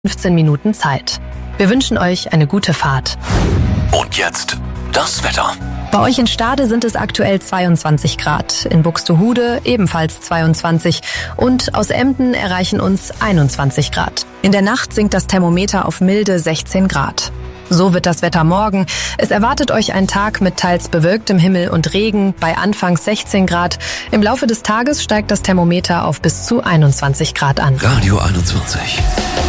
15 Minuten Zeit. Wir wünschen euch eine gute Fahrt. Und jetzt das Wetter. Bei euch in Stade sind es aktuell 22 Grad, in Buxtehude ebenfalls 22 und aus Emden erreichen uns 21 Grad. In der Nacht sinkt das Thermometer auf milde 16 Grad. So wird das Wetter morgen. Es erwartet euch ein Tag mit teils bewölktem Himmel und Regen bei anfangs 16 Grad. Im Laufe des Tages steigt das Thermometer auf bis zu 21 Grad an. Radio 21.